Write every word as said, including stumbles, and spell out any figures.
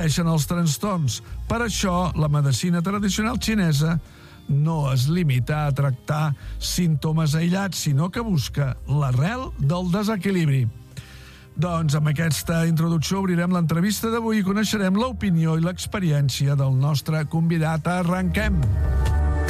apareixen els trastorns. Per això, la medicina tradicional xinesa no es limita a tractar símptomes aïllats, sinó que busca l'arrel del desequilibri. Doncs amb aquesta introducció obrirem l'entrevista d'avui i coneixerem l'opinió i l'experiència del nostre convidat. Arrenquem!